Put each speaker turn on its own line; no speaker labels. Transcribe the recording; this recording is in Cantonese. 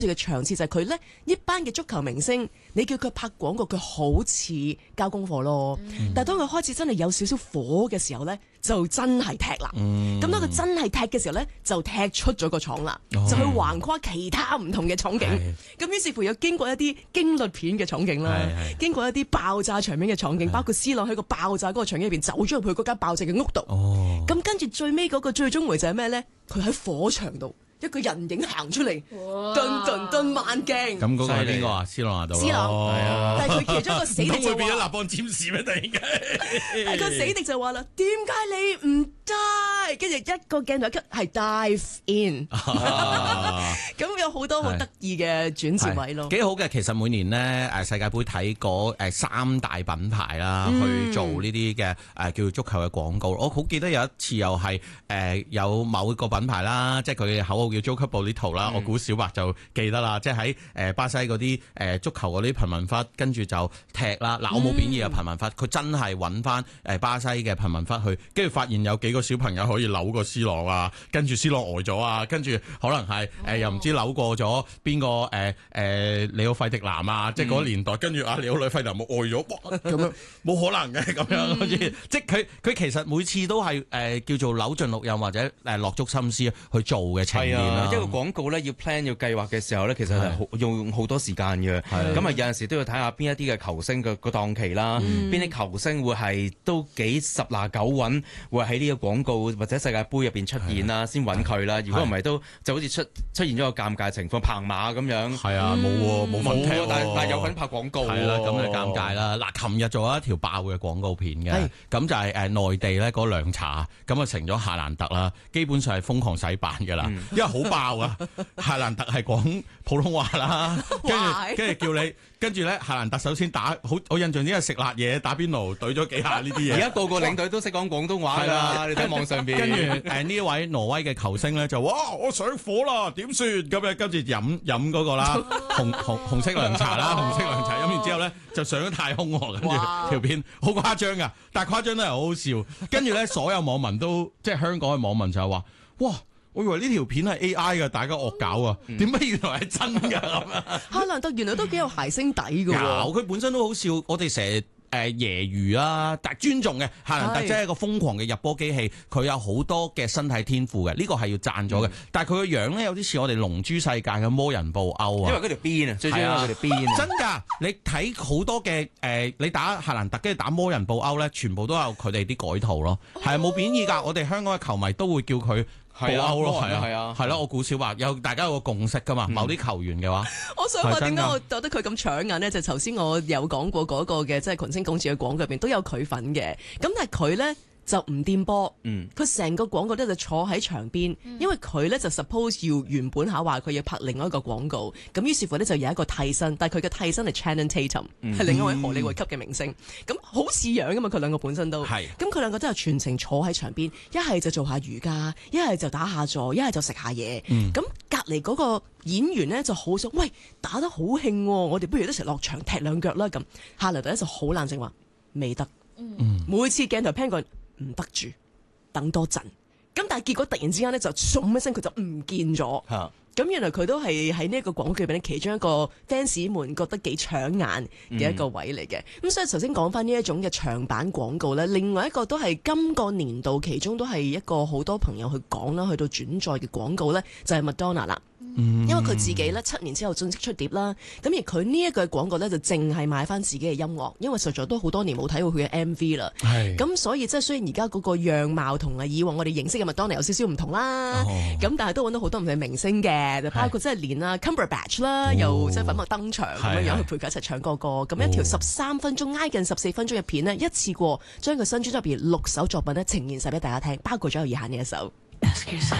嘅場次就係佢咧一班嘅足球明星，你叫佢拍廣告，佢好似交功課咯。但係當佢開始真係有少少火嘅時候咧，就真係踢啦。咁當佢真係踢嘅時候咧，就踢出咗個廠啦，就去橫跨其他唔同嘅場景。咁於是乎有經過一啲驚慄片嘅場景啦，經過一啲爆炸場面嘅場景，包括 C 朗喺個爆炸嗰個場景入邊走咗入去嗰間爆炸嘅屋度。咁跟住最尾嗰個最終回就係咩咧？佢喺火場度。一個人影行出嚟，頓慢鏡。
咁嗰個係邊個啊？C 朗度。
C 朗，但係佢其中一個死敵就話：
會變咗立邦占士咩？突然間，
但係個死敵就話啦：點解你唔 dive？跟住一個鏡頭一 cut 係 dive in。咁有好多好得意嘅轉折位咯。
幾好嘅，其實每年呢世界盃睇嗰3大品牌啦，去做呢啲嘅叫做足球嘅廣告。我好記得有一次又係有某個品牌啦，即係佢嘅口號叫 Joga Bonito 啦。我估小白就記得啦，即係喺巴西嗰啲足球嗰啲貧民窟，跟住就踢啦。嗱，我冇貶義嘅貧民窟，佢真係揾翻巴西嘅貧民窟去，跟住發現有幾個小朋友可以扭個 C 朗啊，跟住 C 朗呆咗啊，跟住可能係又唔知扭過咗邊個里奧費迪南啊，即係嗰個年代，跟住里奧費迪南冇呆咗，哇咁樣冇可能嘅咁樣，好似即係佢其實每次都係叫做扭盡六壬或者落足心思去做嘅呈現啦。
一個廣告咧要 plan 要計劃嘅時候咧，其實係用好多時間嘅。咁啊有陣時都要睇下邊一啲嘅球星嘅個檔期啦，邊啲球星會係都幾十拿九穩，會喺呢個廣告或者世界盃入邊出現啦，先揾佢啦。如果唔係都就好似出現咗個尷尬情況，彭馬咁樣。
係啊，冇問題，
但係有份拍廣告。
係啦，咁就尷尬啦。嗱，琴日做咗一條爆嘅廣告片嘅，咁就係內地咧嗰涼茶，咁啊成咗夏蘭特啦，基本上係瘋狂洗版㗎啦，因為好爆啊！夏蘭特係講普通話啦，跟住叫你，跟住咧夏蘭特首先打好，我印象之係食辣嘢、打邊爐、懟咗幾下呢啲嘢。
而家個領隊都識講廣東話㗎啦，你睇網上邊。
跟住呢位挪威嘅球星咧就哇，我上火啦，點算咁樣？跟住飲嗰個啦，紅色涼茶啦，紅色涼茶飲完之後咧就上咗太空喎，跟住條片好誇張㗎，但係誇張得係好好笑。跟住咧所有網民都即係香港嘅網民就係話：哇！我以為呢條片係 AI 㗎，大家惡搞啊，點解原來係真㗎咁啊？
夏蘭特原來都幾有諧星底㗎喎。
佢本身都好笑，我哋成日揶揄啦，但係尊重嘅夏蘭特真係一個瘋狂嘅入波機器，佢有好多嘅身體天賦嘅，呢個係要讚咗嘅。但係佢個樣咧有啲似我哋龍珠世界嘅魔人布歐啊，
因為嗰條邊啊，最主要係嗰條邊。
真㗎，你睇好多嘅你打夏蘭特跟住打魔人布歐咧，全部都有佢哋啲改圖咯，係冇貶義㗎。我哋香港嘅球迷都會叫佢布歐咯，係咯，我估小白有大家有個共識㗎嘛，某啲球員嘅話。
我想話點解我覺得佢咁搶眼呢？就頭先我有講過嗰個嘅，即係群星拱柱嘅廣告入邊都有佢份嘅。咁但係佢咧就唔掂波，佢成個廣告咧就坐喺場邊，因為佢咧就 suppose 要原本話佢要拍另外一個廣告，咁於是乎咧就有一個替身，但係佢嘅替身係 Channing Tatum，係另一位荷里活級嘅明星，咁好似樣噶嘛，佢兩個本身都係，咁佢兩個都係全程坐喺場邊，一係就做下瑜伽，一係就打下坐，一係就食下嘢，咁隔離嗰個演員呢就好想，喂，打得好興，我哋不如一齊落場踢兩腳啦咁，夏蘭特咧就好冷靜話未得，每次鏡頭 pan 過唔得住，等多陣。咁但係結果突然之間咧就嗖一聲，佢就唔見咗。咁原來佢都係喺呢一個廣告入邊其中一個 fans 們覺得幾搶眼嘅一個位嚟嘅。咁所以頭先講翻呢一種嘅長版廣告咧，另外一個都係今個年度其中都係一個好多朋友去講啦，去到轉載嘅廣告咧，就係麥當娜啦。因為佢自己咧7年之後正式出碟啦，咁而佢呢一句廣告咧就淨係賣翻自己嘅音樂，因為實在都好多年冇睇過佢嘅 MV 啦。咁所以即係雖然而家嗰個樣貌同以往我哋認識嘅麥當娜有少少唔同啦，咁但係都揾到好多唔同嘅明星嘅，就包括即係連啊 Cumberbatch 啦，又即係粉墨登場咁樣去陪佢一齊唱歌。咁一條13分鐘挨近14分鐘嘅片呢，一次過將佢新專輯入邊6首作品咧呈現晒俾大家聽，包括咗有以下呢一首。